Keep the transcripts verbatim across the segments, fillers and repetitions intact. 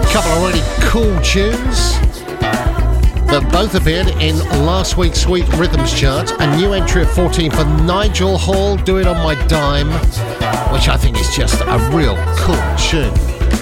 couple of really cool tunes that both appeared in last week's Sweet Rhythms chart. A new entry at fourteen for Nigel Hall, Do It On My Dime, which I think is just a real cool tune.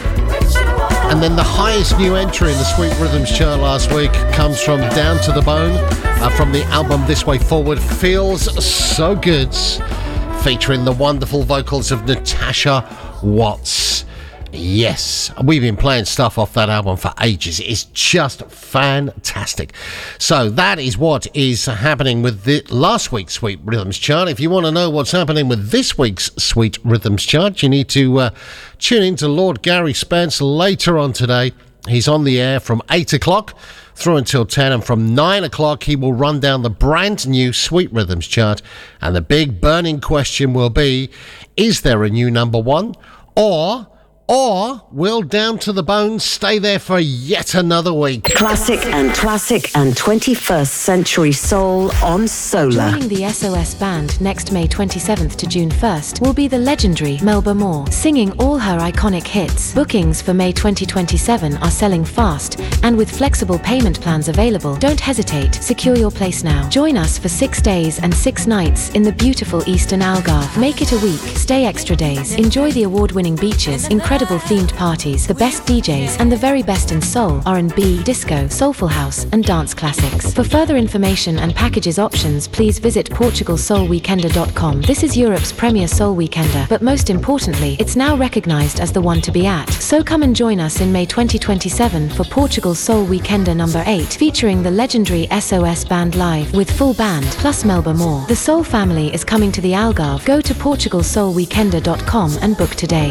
And then the highest new entry in the Sweet Rhythms chart last week comes from Down to the Bone, uh, from the album This Way Forward, Feels So Good, featuring the wonderful vocals of Natasha Watts. Yes, we've been playing stuff off that album for ages. It's just fantastic. So that is what is happening with the last week's Sweet Rhythms chart. If you want to know what's happening with this week's Sweet Rhythms chart, you need to uh, tune in to Lord Gary Spence later on today. He's on the air from eight o'clock through until ten, and from nine o'clock he will run down the brand new Sweet Rhythms chart, and the big burning question will be, is there a new number one, or Or will Down to the Bone stay there for yet another week? Classic and classic and twenty-first century soul on Solar. Joining the S O S band next May twenty-seventh to June first will be the legendary Melba Moore, singing all her iconic hits. Bookings for May twenty twenty-seven are selling fast, and with flexible payment plans available, don't hesitate. Secure your place now. Join us for six days and six nights in the beautiful Eastern Algarve. Make it a week. Stay extra days. Enjoy the award-winning beaches, incredible themed parties, the best D Js, and the very best in soul, R and B, disco, soulful house, and dance classics. For further information and packages options, please visit portugal soul weekender dot com. This is Europe's premier soul weekender, but most importantly, it's now recognized as the one to be at. So come and join us in May twenty twenty-seven for Portugal Soul Weekender number eight, featuring the legendary S O S band live with full band plus Melba Moore. The Soul family is coming to the Algarve. Go to portugal soul weekender dot com and book today.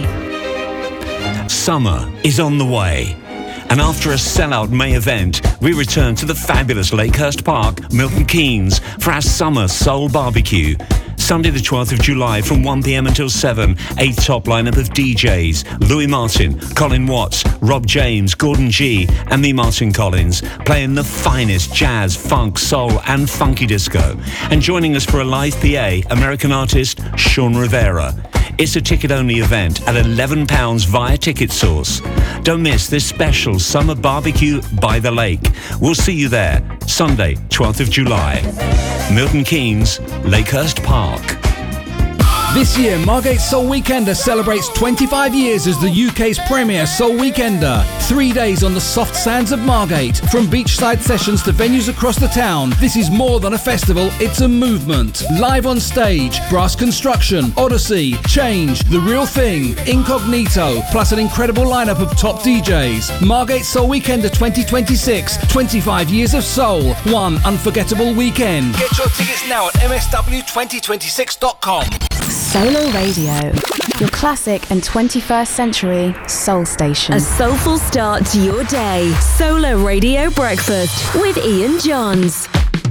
Summer is on the way, and after a sellout May event, we return to the fabulous Lakehurst Park, Milton Keynes, for our summer soul barbecue. Sunday the twelfth of July from one p.m. until seven, a top lineup of D Js, Louis Martin, Colin Watts, Rob James, Gordon G, and me, Martin Collins, playing the finest jazz, funk, soul, and funky disco. And joining us for a live P A, American artist Sean Rivera. It's a ticket-only event at eleven pounds via Ticket Source. Don't miss this special summer barbecue by the lake. We'll see you there, Sunday, twelfth of July. Milton Keynes, Lakehurst Park. This year, Margate Soul Weekender celebrates twenty-five years as the U K's premier Soul Weekender. Three days on the soft sands of Margate. From beachside sessions to venues across the town, this is more than a festival, it's a movement. Live on stage, Brass Construction, Odyssey, Change, The Real Thing, Incognito, plus an incredible lineup of top D Js. Margate Soul Weekender twenty twenty-six, twenty-five years of soul, one unforgettable weekend. Get your tickets now at m s w twenty twenty-six dot com. Solar Radio, your classic and twenty-first century soul station. A soulful start to your day. Solar Radio Breakfast with Ian Johns.